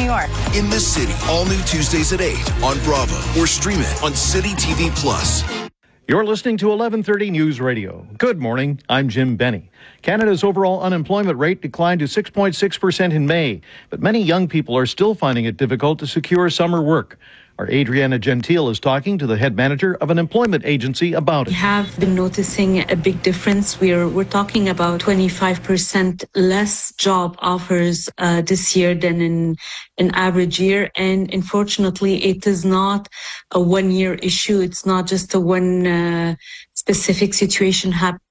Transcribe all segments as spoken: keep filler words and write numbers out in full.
York. In the City, all new Tuesdays at eight on Bravo or stream it on City T V Plus. You're listening to eleven thirty News Radio. Good morning. I'm Jim Benny. Canada's overall unemployment rate declined to six point six percent in May, but many young people are still finding it difficult to secure summer work. Our Adriana Gentile is talking to the head manager of an employment agency about it. We have been noticing a big difference. We're we're talking about twenty-five percent less job offers uh, this year than in an average year. And unfortunately, it is not a one-year issue. It's not just a one uh, specific situation happening.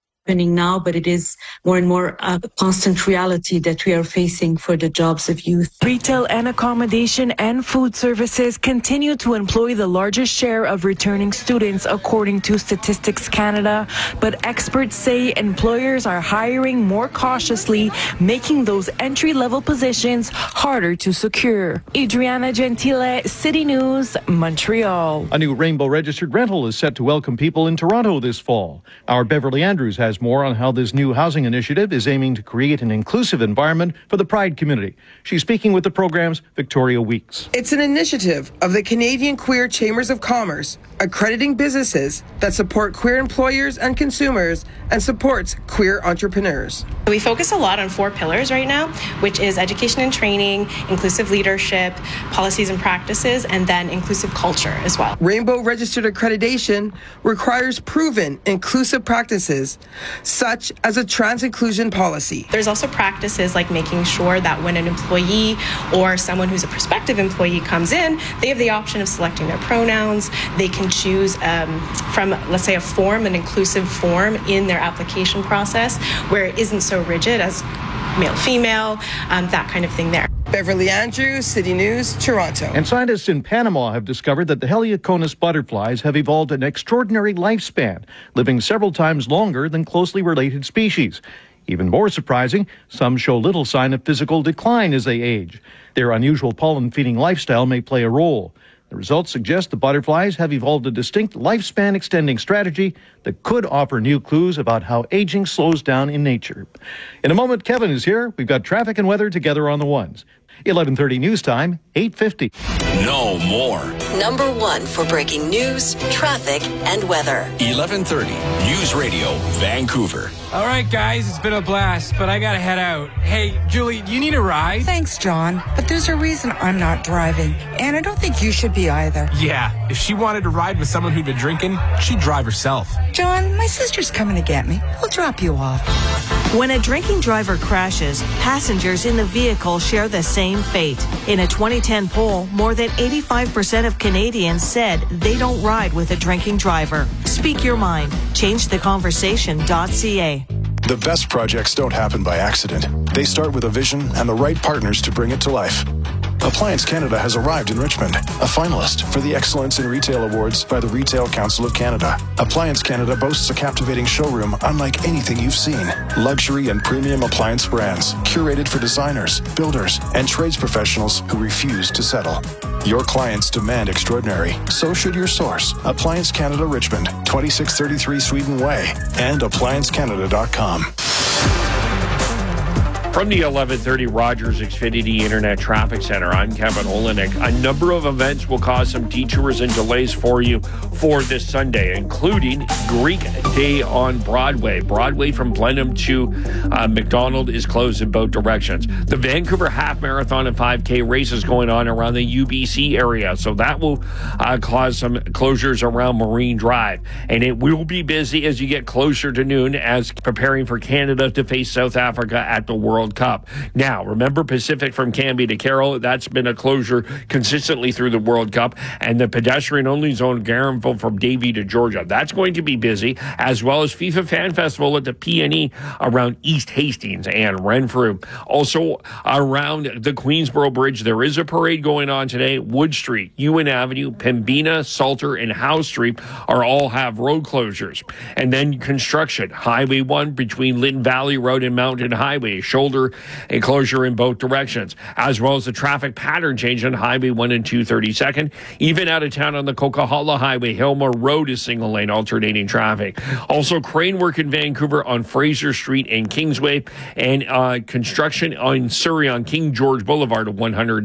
now, but it is more and more a constant reality that we are facing for the jobs of youth. Retail and accommodation and food services continue to employ the largest share of returning students, according to Statistics Canada, but experts say employers are hiring more cautiously, making those entry-level positions harder to secure. Adriana Gentile, City News, Montreal. A new Rainbow Registered rental is set to welcome people in Toronto this fall. Our Beverly Andrews has more on how this new housing initiative is aiming to create an inclusive environment for the Pride community. She's speaking with the program's Victoria Weeks. It's an initiative of the Canadian Queer Chambers of Commerce, accrediting businesses that support queer employers and consumers and supports queer entrepreneurs. We focus a lot on four pillars right now, which is education and training, inclusive leadership, policies and practices, and then inclusive culture as well. Rainbow Registered accreditation requires proven inclusive practices, such as a trans inclusion policy. There's also practices like making sure that when an employee or someone who's a prospective employee comes in, they have the option of selecting their pronouns. They can choose um, from, let's say, a form, an inclusive form in their application process where it isn't so rigid as male, female, um, that kind of thing there. Beverly Andrews, City News, Toronto. And scientists in Panama have discovered that the Helioconus butterflies have evolved an extraordinary lifespan, living several times longer than closely related species. Even more surprising, some show little sign of physical decline as they age. Their unusual pollen-feeding lifestyle may play a role. The results suggest the butterflies have evolved a distinct lifespan-extending strategy that could offer new clues about how aging slows down in nature. In a moment, Kevin is here. We've got traffic and weather together on the ones. eleven thirty news time, eight fifty. No more. Number one for breaking news, traffic, and weather. eleven thirty News Radio, Vancouver. All right, guys, it's been a blast, but I gotta head out. Hey, Julie, do you need a ride? Thanks, John, but there's a reason I'm not driving, and I don't think you should be either. Yeah, if she wanted to ride with someone who'd been drinking, she'd drive herself. John, my sister's coming to get me. I'll drop you off. When a drinking driver crashes, passengers in the vehicle share the same fate. In a twenty ten poll, more than eighty-five percent of Canadians said they don't ride with a drinking driver. Speak your mind. change the conversation dot c a. The best projects don't happen by accident. They start with a vision and the right partners to bring it to life. Appliance Canada has arrived in Richmond, a finalist for the Excellence in Retail Awards by the Retail Council of Canada. Appliance Canada boasts a captivating showroom unlike anything you've seen. Luxury and premium appliance brands, curated for designers, builders, and trades professionals who refuse to settle. Your clients demand extraordinary. So should your source. Appliance Canada Richmond, twenty-six thirty-three Sweden Way, and appliance canada dot com. From the eleven thirty Rogers Xfinity Internet Traffic Center, I'm Kevin Olenek. A number of events will cause some detours and delays for you for this Sunday, including Greek Day on Broadway. Broadway from Blenheim to uh, McDonald is closed in both directions. The Vancouver Half Marathon and five K races going on around the U B C area, so that will uh, cause some closures around Marine Drive. And it will be busy as you get closer to noon as preparing for Canada to face South Africa at the World Cup. Now, remember Pacific from Cambie to Carroll, that's been a closure consistently through the World Cup, and the pedestrian-only zone Garenville from Davie to Georgia. That's going to be busy, as well as FIFA Fan Festival at the P and E around East Hastings and Renfrew. Also, around the Queensboro Bridge, there is a parade going on today. Wood Street, Ewan Avenue, Pembina, Salter, and Howe Street are all have road closures. And then construction, Highway one between Lytton Valley Road and Mountain Highway, shoulder a closure in both directions, as well as the traffic pattern change on Highway one and two thirty-second. Even out of town on the Coquihalla Highway, Hillmore Road is single lane alternating traffic. Also, crane work in Vancouver on Fraser Street and Kingsway, and uh, construction on Surrey on King George Boulevard of one hundred